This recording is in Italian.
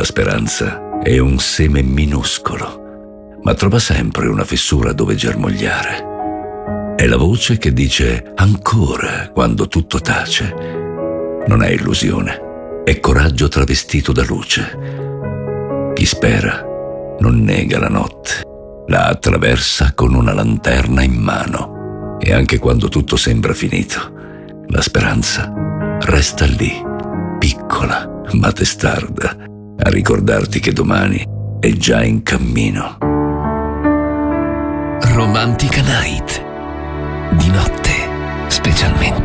speranza è un seme minuscolo, ma trova sempre una fessura dove germogliare. È la voce che dice ancora quando tutto tace. Non è illusione, è coraggio travestito da luce. Chi spera non nega la notte, la attraversa con una lanterna in mano. E anche quando tutto sembra finito, la speranza resta lì, piccola ma testarda, a ricordarti che domani è già in cammino. Romantica Night, di notte specialmente.